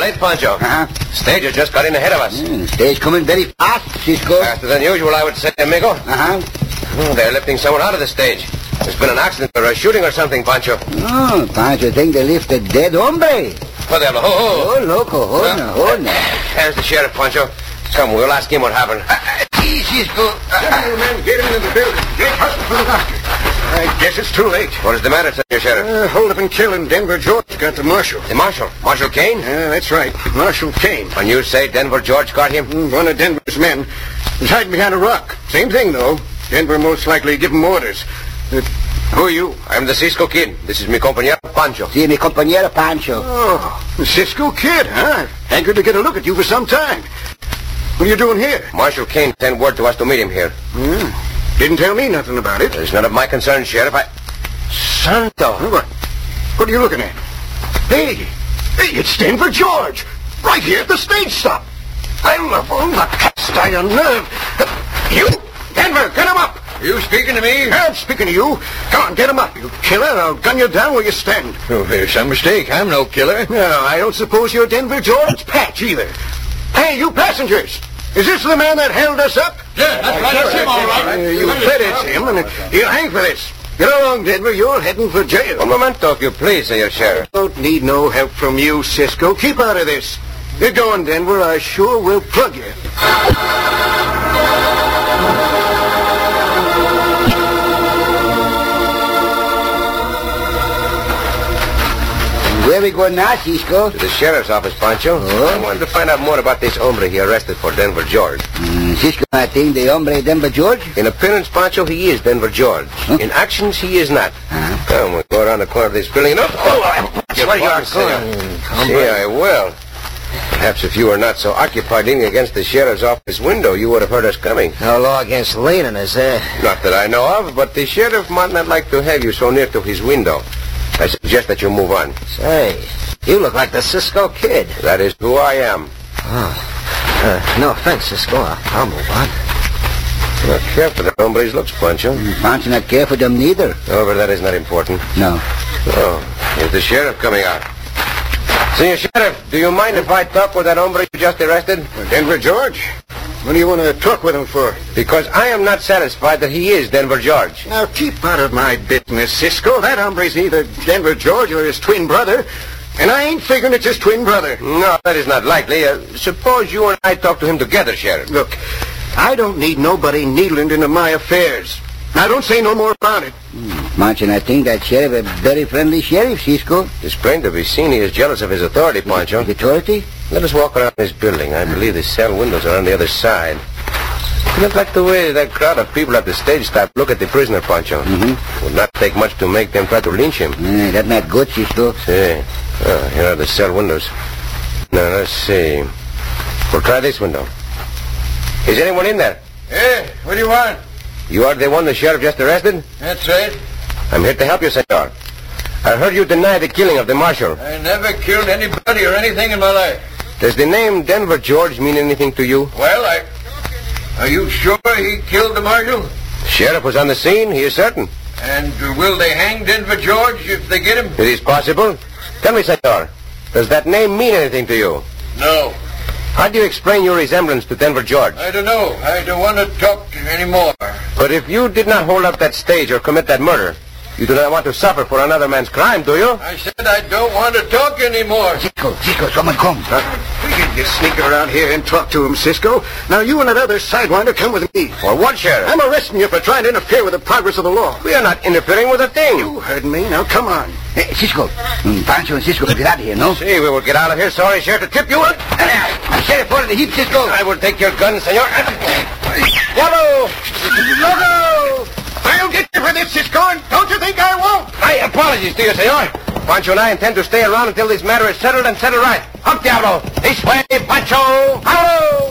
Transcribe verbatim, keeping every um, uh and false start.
late, Pancho. Uh-huh. Stage has just got in ahead of us. Mm, stage coming very fast, Cisco. Faster than usual, I would say, amigo. Uh-huh. Oh, they're lifting someone out of the stage. There's been an accident or a shooting or something, Pancho. Oh, Pancho think they lift a dead hombre. Oh, diablo. Oh, oh. Oh, loco. Oh, no. Oh, no. There's the sheriff, Pancho. Come, we'll ask him what happened. Cisco. Gentlemen, get into the building. Get hustle for the doctor. I guess it's too late. What is the matter, Senor Sheriff? Uh, hold up and kill in Denver, George. Got the marshal. The marshal? Marshal Kane? Yeah, that's right. Marshal Kane. And you say Denver George got him? Mm, One of Denver's men. He's hiding behind a rock. Same thing, though. Denver most likely give him orders. Uh, who are you? I'm the Cisco Kid. This is mi compañero Pancho. See, mi compañero Pancho. Oh, the Cisco Kid, huh? Hankered to get a look at you for some time. What are you doing here? Marshal Kane sent word to us to meet him here. Yeah. Didn't tell me nothing about it. It's none of my concern, Sheriff. I... Santo! What? What are you looking at? Hey! Hey, it's Denver George! Right here at the stage stop! I love all the cast iron nerve! You! Denver, get him up! You speaking to me? I'm speaking to you. Come on, get him up, you killer. I'll gun you down where you stand. Oh, there's some mistake. I'm no killer. No, I don't suppose you're Denver George Patch either. Hey, you passengers! Is this the man that held us up? Yeah, that's right. It's him, all right. Uh, you bet it's him, and he'll hang for this. Get along, Denver. You're heading for jail. Un momento, if you please, Senor Sheriff. Don't need no help from you, Cisco. Keep out of this. Get going, Denver. I sure will plug you. Where we going now, Cisco? To the sheriff's office, Pancho. Oh? I wanted to find out more about this hombre he arrested for Denver George. Mm, Cisco, I think the hombre Denver George. In appearance, Pancho, he is Denver George. Huh? In actions, he is not. Uh-huh. Come, we'll go around the corner of this building. No, oh, Where you are going? See, I will. Perhaps if you were not so occupied leaning against the sheriff's office window, you would have heard us coming. No law against leaning, is there? Not that I know of, but the sheriff might not like to have you so near to his window. I suggest that you move on. Say, you look like the Cisco Kid. That is who I am. Oh. Uh, no offense, Cisco. I'll, I'll move on. Not care for the hombre's looks, Pancho. Mm, Pancho not care for them neither. However, that is not important. No. Oh, is the sheriff coming out? Senor Sheriff, do you mind if I talk with that hombre you just arrested? Uh, Denver George? What do you want to talk with him for? Because I am not satisfied that he is Denver George. Now, keep out of my business, Cisco. That hombre's either Denver George or his twin brother. And I ain't figuring it's his twin brother. No, that is not likely. Uh, suppose you and I talk to him together, Sheriff. Look, I don't need nobody needling into my affairs. Now, don't say no more about it. Mm, Pancho, I think that sheriff a very friendly sheriff, Cisco. It's plain to be seen he is jealous of his authority, Pancho. His authority? Let us walk around this building. I believe the cell windows are on the other side. It looked like the way that crowd of people at the stage stop look at the prisoner, Pancho. Mm-hmm. Would not take much to make them try to lynch him. Mm, that's not good, Cisco. See. Oh, here are the cell windows. Now, let's see. We'll try this window. Is anyone in there? Hey, what do you want? You are the one the sheriff just arrested? That's right. I'm here to help you, senor. I heard you deny the killing of the marshal. I never killed anybody or anything in my life. Does the name Denver George mean anything to you? Well, I... Are you sure he killed the marshal? The sheriff was on the scene, he is certain. And will they hang Denver George if they get him? It is possible. Tell me, senor, does that name mean anything to you? No. How do you explain your resemblance to Denver George? I don't know. I don't want to talk to anymore. But if you did not hold up that stage or commit that murder, you do not want to suffer for another man's crime, do you? I said I don't want to talk anymore. Cisco, Cisco, someone come. Uh, you sneak around here and talk to him, Cisco. Now, you and that other sidewinder come with me. For what, Sheriff? I'm arresting you for trying to interfere with the progress of the law. We are not interfering with a thing. You heard me. Now, come on. Hey, Cisco. Mm, Pancho and Cisco will get out of here, no? See, we will get out of here. Sorry, Sheriff, to trip you. Uh, sheriff, order the heap, Cisco. I will take your gun, senor. Yellow! Logo! I'll get you for this, Cisco, and don't you think I won't? My apologies to you, senor. Pancho and I intend to stay around until this matter is settled and settled right. Up, Diablo! This way, Pancho! Hello!